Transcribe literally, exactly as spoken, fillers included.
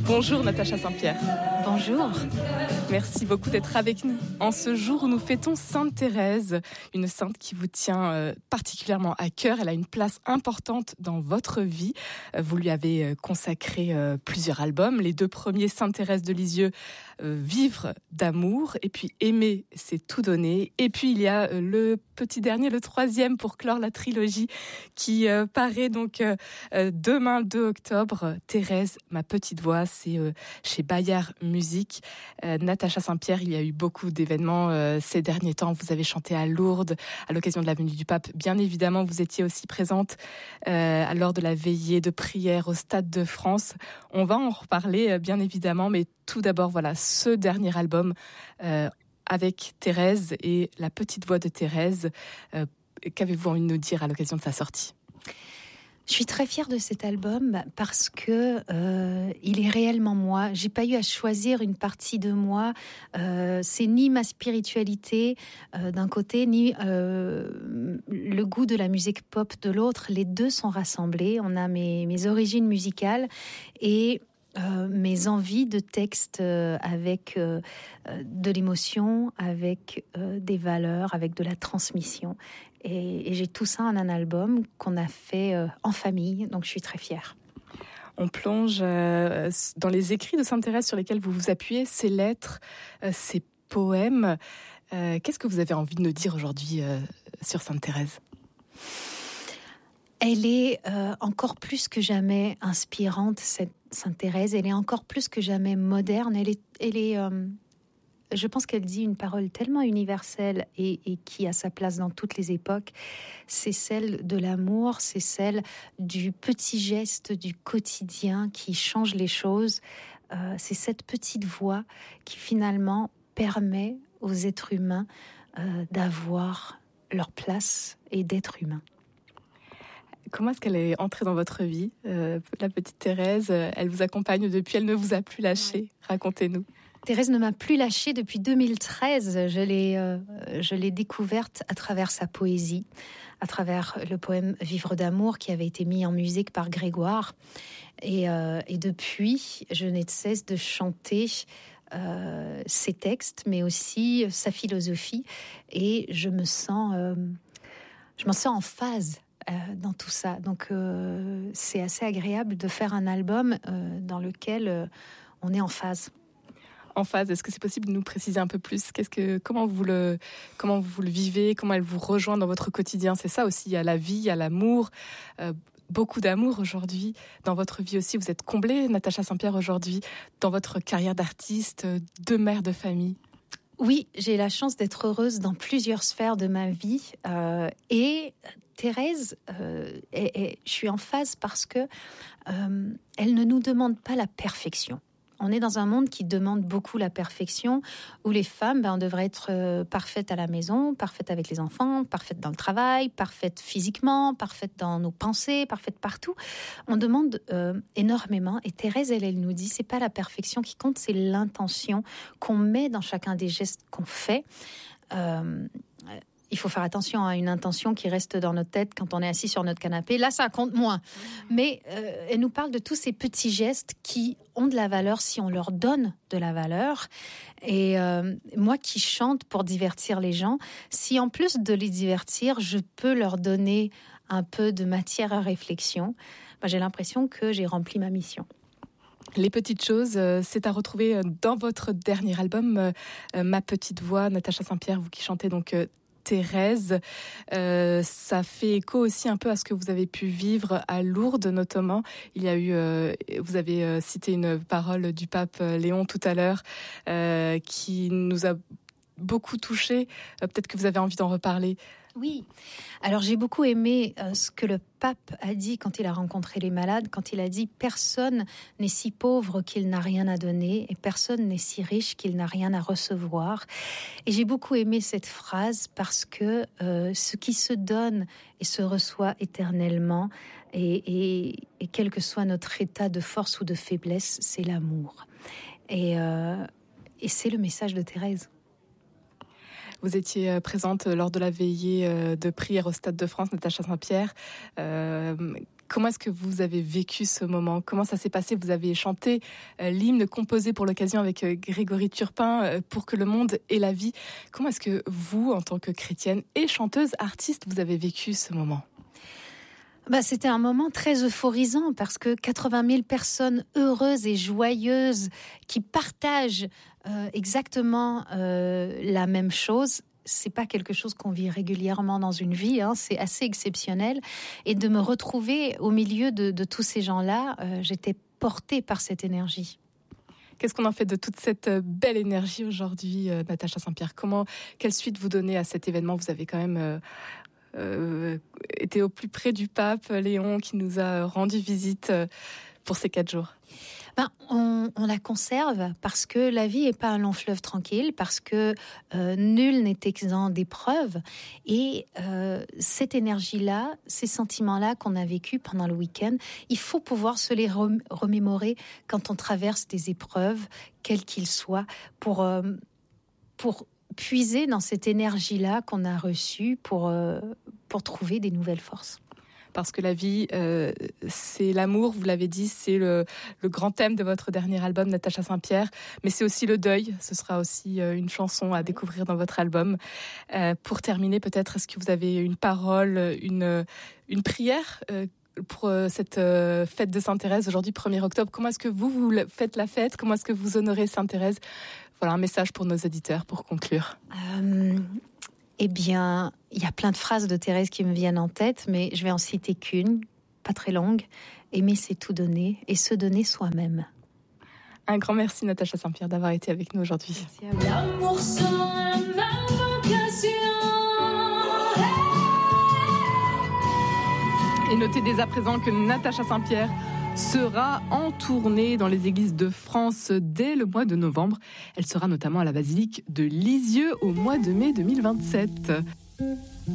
Bonjour Natacha Saint-Pierre. Bonjour. Merci beaucoup d'être avec nous. En ce jour où nous fêtons Sainte Thérèse, une sainte qui vous tient euh, particulièrement à cœur. Elle a une place importante dans votre vie. Euh, vous lui avez euh, consacré euh, plusieurs albums. Les deux premiers, Sainte Thérèse de Lisieux, euh, Vivre d'amour, et puis Aimer, c'est tout donner. Et puis il y a euh, le petit dernier, le troisième pour clore la trilogie, qui euh, paraît donc euh, euh, demain, le deux octobre. Thérèse, ma petite voix, c'est euh, chez Bayard Musique. Euh, Natacha Saint-Pierre, il y a eu beaucoup d'événements euh, ces derniers temps. Vous avez chanté à Lourdes à l'occasion de la venue du pape. Bien évidemment, vous étiez aussi présente euh, lors de la veillée de prière au Stade de France. On va en reparler, euh, bien évidemment, mais tout d'abord, voilà, ce dernier album euh, avec Thérèse et la petite voix de Thérèse. Euh, qu'avez-vous envie de nous dire à l'occasion de sa sortie ? Je suis très fière de cet album parce que euh, il est réellement moi. J'ai pas eu à choisir une partie de moi. Euh, c'est ni ma spiritualité euh, d'un côté, ni euh, le goût de la musique pop de l'autre. Les deux sont rassemblés. On a mes, mes origines musicales et Euh, mes envies de texte euh, avec euh, de l'émotion, avec euh, des valeurs, avec de la transmission. Et, et j'ai tout ça en un album qu'on a fait euh, en famille, donc je suis très fière. On plonge euh, dans les écrits de Sainte Thérèse sur lesquels vous vous appuyez, ses lettres, euh, ses poèmes. Euh, qu'est-ce que vous avez envie de nous dire aujourd'hui euh, sur Sainte Thérèse ? Elle est euh, encore plus que jamais inspirante, cette Sainte Thérèse. Elle est encore plus que jamais moderne. Elle est, elle est euh, je pense qu'elle dit une parole tellement universelle et, et qui a sa place dans toutes les époques. C'est celle de l'amour, c'est celle du petit geste du quotidien qui change les choses. Euh, c'est cette petite voix qui finalement permet aux êtres humains euh, d'avoir leur place et d'être humains. Comment est-ce qu'elle est entrée dans votre vie, euh, la petite Thérèse ? Elle vous accompagne depuis, elle ne vous a plus lâché. Racontez-nous. Thérèse ne m'a plus lâchée depuis deux mille treize. Je l'ai, euh, je l'ai découverte à travers sa poésie, à travers le poème Vivre d'amour qui avait été mis en musique par Grégoire. Et, euh, et depuis, je n'ai de cesse de chanter euh, ses textes, mais aussi sa philosophie. Et je me sens, euh, je me sens en phase Euh, dans tout ça. Donc euh, c'est assez agréable de faire un album euh, dans lequel euh, on est en phase. En phase, est-ce que c'est possible de nous préciser un peu plus ? Qu'est-ce que, comment vous le, comment vous le vivez ? Comment elle vous rejoint dans votre quotidien ? C'est ça aussi, il y a la vie, il y a l'amour, euh, beaucoup d'amour aujourd'hui. Dans votre vie aussi, vous êtes comblée, Natacha Saint-Pierre, aujourd'hui, dans votre carrière d'artiste, de mère de famille. Oui, j'ai la chance d'être heureuse dans plusieurs sphères de ma vie. Euh, et Thérèse, euh, est, est, je suis en phase parce que euh, elle ne nous demande pas la perfection. On est dans un monde qui demande beaucoup la perfection, où les femmes, ben, on devrait être euh, parfaites à la maison, parfaites avec les enfants, parfaites dans le travail, parfaites physiquement, parfaites dans nos pensées, parfaites partout. On demande euh, énormément. Et Thérèse, elle, elle nous dit, c'est pas la perfection qui compte, c'est l'intention qu'on met dans chacun des gestes qu'on fait. Euh, Il faut faire attention à une intention qui reste dans notre tête quand on est assis sur notre canapé. Là, ça compte moins. Mais euh, elle nous parle de tous ces petits gestes qui ont de la valeur si on leur donne de la valeur. Et euh, moi qui chante pour divertir les gens, si en plus de les divertir, je peux leur donner un peu de matière à réflexion, ben, j'ai l'impression que j'ai rempli ma mission. Les petites choses, euh, c'est à retrouver dans votre dernier album, euh, Ma petite voix, Natacha Saint-Pierre, vous qui chantez donc euh, Thérèse. Euh, ça fait écho aussi un peu à ce que vous avez pu vivre à Lourdes, notamment. Il y a eu, euh, vous avez euh, cité une parole du pape Léon tout à l'heure, euh, qui nous a beaucoup touchés. Euh, peut-être que vous avez envie d'en reparler. Oui, alors j'ai beaucoup aimé euh, ce que le pape a dit quand il a rencontré les malades, quand il a dit « Personne n'est si pauvre qu'il n'a rien à donner et personne n'est si riche qu'il n'a rien à recevoir ». Et j'ai beaucoup aimé cette phrase parce que euh, ce qui se donne et se reçoit éternellement, et, et, et quel que soit notre état de force ou de faiblesse, c'est l'amour. Et, euh, et c'est le message de Thérèse. Vous étiez présente lors de la veillée de prière au Stade de France, Natacha Saint-Pierre. Euh, Comment est-ce que vous avez vécu ce moment? Comment ça s'est passé? Vous avez chanté euh, l'hymne composé pour l'occasion avec euh, Grégory Turpin, euh, Pour que le monde ait la vie. Comment est-ce que vous, en tant que chrétienne et chanteuse, artiste, vous avez vécu ce moment? Bah, c'était un moment très euphorisant parce que quatre-vingt mille personnes heureuses et joyeuses qui partagent euh, exactement euh, la même chose. C'est pas quelque chose qu'on vit régulièrement dans une vie, hein, c'est assez exceptionnel. Et de me retrouver au milieu de, de tous ces gens-là, euh, j'étais portée par cette énergie. Qu'est-ce qu'on en fait de toute cette belle énergie aujourd'hui, euh, Natacha Saint-Pierre? Comment, quelle suite vous donnez à cet événement? Vous avez quand même euh, euh, été au plus près du pape Léon qui nous a rendu visite euh, pour ces quatre jours. Ben, on, on la conserve parce que la vie n'est pas un long fleuve tranquille, parce que euh, nul n'est exempt d'épreuves. Et euh, cette énergie-là, ces sentiments-là qu'on a vécus pendant le week-end, il faut pouvoir se les rem- remémorer quand on traverse des épreuves, quelles qu'ils soient, pour, euh, pour puiser dans cette énergie-là qu'on a reçue pour, euh, pour trouver des nouvelles forces. Parce que la vie, euh, c'est l'amour, vous l'avez dit, c'est le, le grand thème de votre dernier album, Natacha Saint-Pierre, mais c'est aussi le deuil, ce sera aussi euh, une chanson à découvrir dans votre album. Euh, pour terminer, peut-être, est-ce que vous avez une parole, une, une prière euh, pour euh, cette euh, fête de Sainte-Thérèse, aujourd'hui premier octobre? Comment est-ce que vous, vous faites la fête? Comment est-ce que vous honorez Sainte-Thérèse? Voilà un message pour nos auditeurs, pour conclure. Euh... Eh bien, il y a plein de phrases de Thérèse qui me viennent en tête, mais je vais en citer qu'une, pas très longue. Aimer, c'est tout donner, et se donner soi-même. Un grand merci, Natacha Saint-Pierre, d'avoir été avec nous aujourd'hui. Merci à vous. L'amour sera ma vocation. Et notez dès à présent que Natacha Saint-Pierre sera en tournée dans les églises de France dès le mois de novembre. Elle sera notamment à la basilique de Lisieux au mois de mai deux mille vingt-sept.